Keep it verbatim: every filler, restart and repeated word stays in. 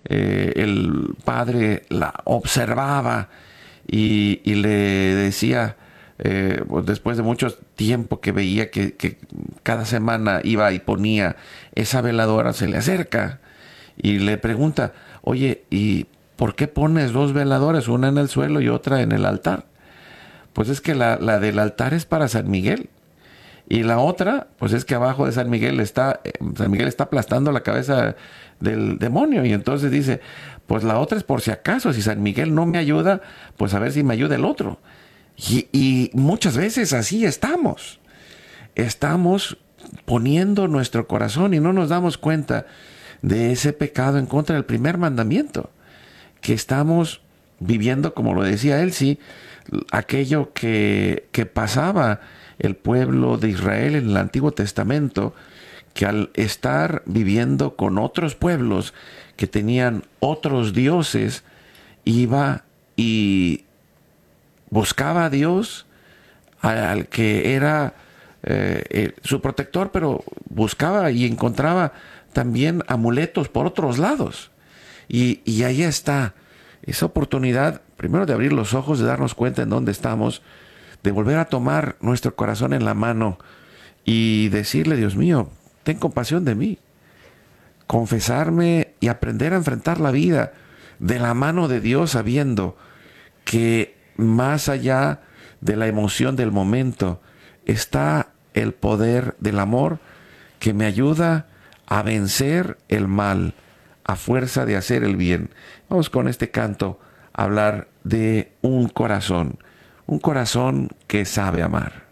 eh, el padre la observaba y, y le decía, eh, pues después de mucho tiempo que veía que, que cada semana iba y ponía esa veladora, se le acerca y le pregunta, oye, ¿y por qué pones dos veladoras, una en el suelo y otra en el altar? Pues es que la, la del altar es para San Miguel. Y la otra, pues es que abajo de San Miguel está, eh, San Miguel está aplastando la cabeza del demonio. Y entonces dice, pues la otra es por si acaso, si San Miguel no me ayuda, pues a ver si me ayuda el otro. Y, y muchas veces así estamos. Estamos poniendo nuestro corazón y no nos damos cuenta de ese pecado en contra del primer mandamiento. Que estamos viviendo, como lo decía él, sí, aquello que, que pasaba el pueblo de Israel en el Antiguo Testamento, que al estar viviendo con otros pueblos que tenían otros dioses, iba y buscaba a Dios, al que era eh, eh, su protector, pero buscaba y encontraba también amuletos por otros lados. Y, y ahí está esa oportunidad, primero de abrir los ojos, de darnos cuenta en dónde estamos, de volver a tomar nuestro corazón en la mano y decirle, Dios mío, ten compasión de mí. Confesarme y aprender a enfrentar la vida de la mano de Dios, sabiendo que más allá de la emoción del momento está el poder del amor que me ayuda a vencer el mal a fuerza de hacer el bien. Vamos con este canto a hablar de un corazón, un corazón que sabe amar.